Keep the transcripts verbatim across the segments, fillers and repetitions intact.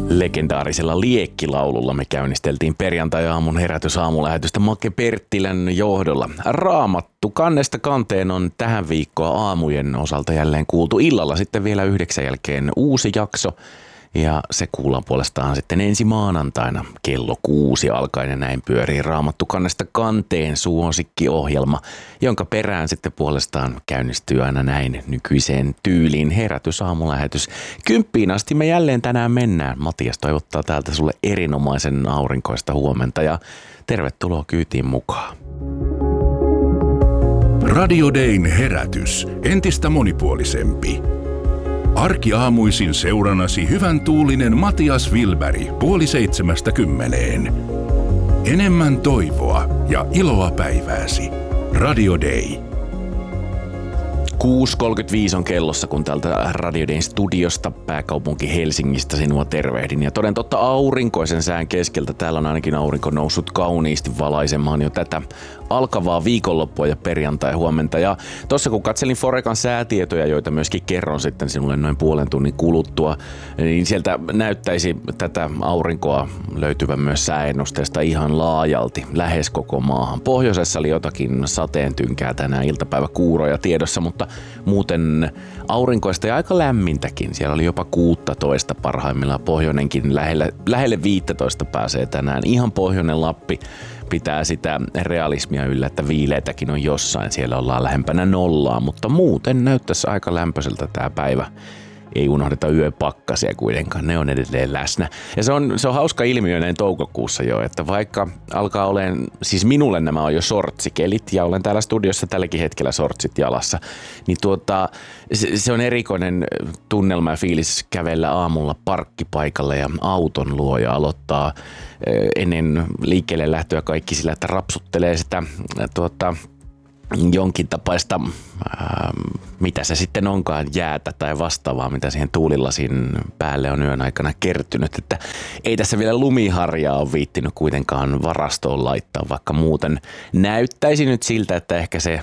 Legendaarisella liekkilaululla me käynnisteltiin perjantai-aamun herätysaamulähetystä Make Perttilän johdolla. Raamattu kannesta kanteen on tähän viikkoa aamujen osalta jälleen kuultu. Illalla sitten vielä yhdeksän jälkeen uusi jakso. Ja se kuullaan puolestaan sitten ensi maanantaina kello kuusi alkaen ja näin pyörii Raamattu kannesta kanteen suosikkiohjelma, jonka perään sitten puolestaan käynnistyy aina näin nykyiseen tyyliin herätysaamulähetys. Kymppiin asti me jälleen tänään mennään. Matias toivottaa täältä sulle erinomaisen aurinkoista huomenta ja tervetuloa kyytiin mukaan. Radio Dayn herätys. Entistä monipuolisempi. Arkiaamuisin seurannasi hyvän tuulinen Matias Wilberg puoli seitsemästä kymmeneen. Enemmän toivoa ja iloa päivääsi. Radio Day. kuusi kolmekymmentäviisi on kellossa, kun täältä Radio Dayn studiosta pääkaupunki Helsingistä sinua tervehdin. Ja toden totta aurinkoisen sään keskeltä täällä on ainakin aurinko noussut kauniisti valaisemaan jo tätä alkavaa viikonloppua ja perjantai huomenta. Ja tossa kun katselin Forecan säätietoja, joita myöskin kerron sitten sinulle noin puolen tunnin kuluttua, niin sieltä näyttäisi tätä aurinkoa löytyvän myös sääennusteesta ihan laajalti, lähes koko maahan. Pohjoisessa oli jotakin sateen tynkää tänään, iltapäiväkuuroja tiedossa, mutta muuten aurinkoista ja aika lämmintäkin. Siellä oli jopa kuusitoista parhaimmillaan, pohjoinenkin lähelle, lähelle viisitoista pääsee tänään. Ihan pohjoinen Lappi pitää sitä realismia yllä, että viileitäkin on jossain. Siellä ollaan lähempänä nollaa, mutta muuten näyttäisi aika lämpöiseltä tämä päivä. Ei unohdeta yöpakkasia kuitenkaan, ne on edelleen läsnä. Ja se on, se on hauska ilmiö näin toukokuussa jo, että vaikka alkaa olemaan, siis minulle nämä on jo sortsikelit ja olen täällä studiossa tälläkin hetkellä sortsit jalassa, niin tuota, se, se on erikoinen tunnelma ja fiilis kävellä aamulla parkkipaikalle ja auton luo ja aloittaa ennen liikkeelle lähtöä kaikki sillä, että rapsuttelee sitä tuota, jonkin tapaista, ää, mitä se sitten onkaan, jäätä tai vastaavaa, mitä siihen tuulilasin päälle on yön aikana kertynyt. Että ei tässä vielä lumiharjaa ole viittinyt kuitenkaan varastoon laittaa, vaikka muuten näyttäisi nyt siltä, että ehkä se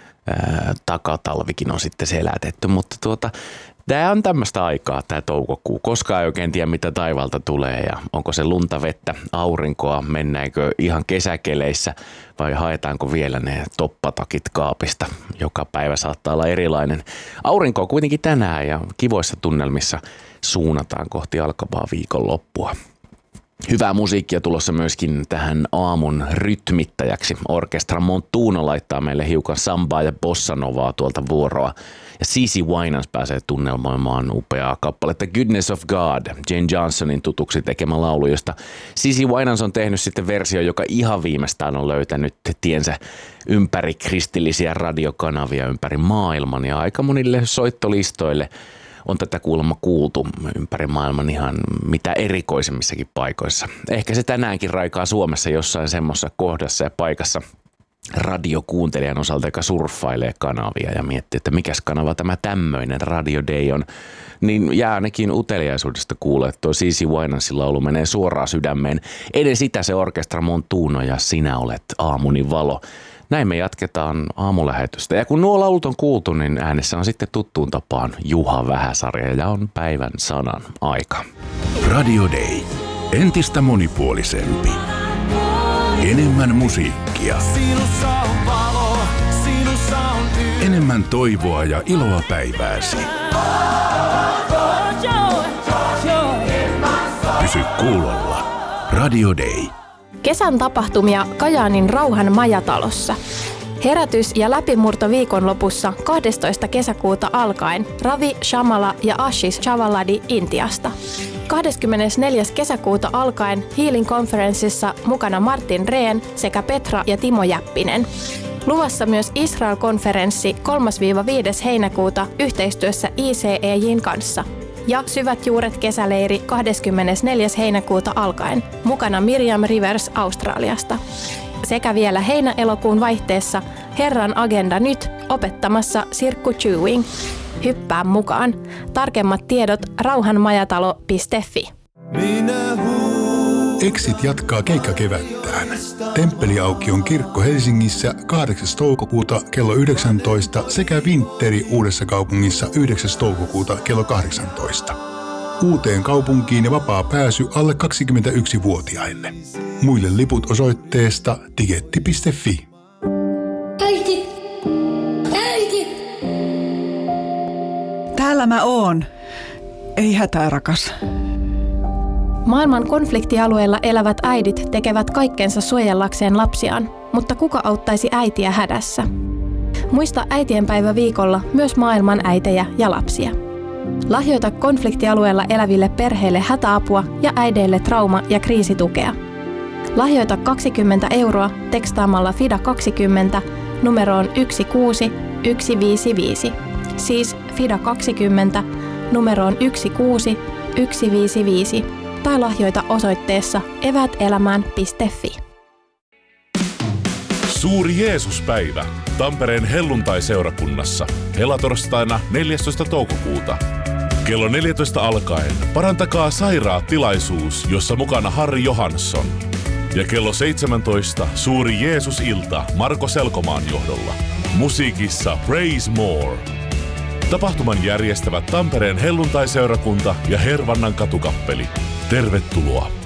ää, takatalvikin on sitten selätetty, mutta tuota, tämä on tämmöistä aikaa, tämä toukokuu. Koskaan ei oikein tiedä, mitä taivalta tulee ja onko se lunta, vettä, aurinkoa, mennäänkö ihan kesäkeleissä vai haetaanko vielä ne toppatakit kaapista. Joka päivä saattaa olla erilainen. Aurinko on kuitenkin tänään ja kivoissa tunnelmissa suunnataan kohti alkavaa viikonloppua. Hyvää musiikkia tulossa myöskin tähän aamun rytmittäjäksi. Orkestra Montuno laittaa meille hiukan sambaa ja bossanovaa tuolta vuoroa. Ja Cici Winans pääsee tunnelmoimaan upeaa kappaletta Goodness of God, Jane Johnsonin tutuksi tekemä laulu, josta Cici Winans on tehnyt sitten versio, joka ihan viimeistään on löytänyt tiensä ympäri kristillisiä radiokanavia ympäri maailman ja aika monille soittolistoille on tätä kuulemma kuultu ympäri maailman ihan mitä erikoisemmissakin paikoissa. Ehkä se tänäänkin raikaa Suomessa jossain semmoisessa kohdassa ja paikassa radiokuuntelijan osalta, joka surffailee kanavia ja miettii, että mikäs kanava tämä tämmöinen Radio Day on, niin jää ainakin uteliaisuudesta kuulla, että tuo Cici Winansin laulu menee suoraan sydämeen. Edes sitä se Orkestra Montuno ja Sinä olet aamuni valo. Näin me jatketaan aamulähetystä. Ja kun nuo laulut on kuultu, niin äänessä on sitten tuttuun tapaan Juha Vähäsarja ja on päivän sanan aika. Radio Day. Entistä monipuolisempi. Enemmän musiikkia. Sinussa on valo, sinussa on yö. Enemmän toivoa ja iloa päivääsi. Pysy kuulolla. Radio Day. Kesän tapahtumia Kajaanin Rauhan majatalossa. Herätys ja läpimurto viikonlopussa kahdestoista kesäkuuta alkaen Ravi Shamala ja Ashish Chavaladi Intiasta. kahdeskymmenesneljäs kesäkuuta alkaen Healing Conferenceissa mukana Martin Rehn sekä Petra ja Timo Jäppinen. Luvassa myös Israel-konferenssi kolmas viides heinäkuuta yhteistyössä I C E J:n kanssa. Ja Syvät juuret kesäleiri kahdeskymmenesneljäs heinäkuuta alkaen, mukana Miriam Rivers Australiasta. Sekä vielä heinä-elokuun vaihteessa Herran agenda nyt opettamassa Sirkku Chewing. Hyppää mukaan. Tarkemmat tiedot rauhanmajatalo piste fi. Exit jatkaa keikkakevättään. Temppeliaukion kirkko Helsingissä kahdeksas toukokuuta kello yhdeksäntoista sekä Vinteri Uudessa kaupungissa yhdeksäs toukokuuta kello kahdeksantoista. uuteen kaupunkiin ja vapaa pääsy alle kaksikymmentäyksivuotiaille. Muille liput osoitteesta tigetti piste fi. Äiti! Äiti! Täällä mä oon. Ei hätää, rakas. Maailman konfliktialueella elävät äidit tekevät kaikkensa suojellakseen lapsiaan, mutta kuka auttaisi äitiä hädässä? Muista äitienpäivä viikolla myös maailman äitejä ja lapsia. Lahjoita konfliktialueella eläville perheille hätäapua ja äideille trauma- ja kriisitukea. Lahjoita kaksikymmentä euroa tekstaamalla FIDA kaksikymmentä numeroon yksi kuusi yksi viisi viisi. Siis FIDA kaksikymmentä numeroon yksi kuusi yksi viisi viisi tai lahjoita osoitteessa evätelämään piste fi. Suuri Jeesuspäivä Tampereen helluntai-seurakunnassa helatorstaina neljästoista toukokuuta. Kello neljätoista alkaen Parantakaa sairaat -tilaisuus, jossa mukana Harri Johansson. Ja kello seitsemäntoista Suuri Jeesus-ilta Marko Selkomaan johdolla. Musiikissa Praise More. Tapahtuman järjestävät Tampereen helluntai-seurakunta ja Hervannan katukappeli. Tervetuloa!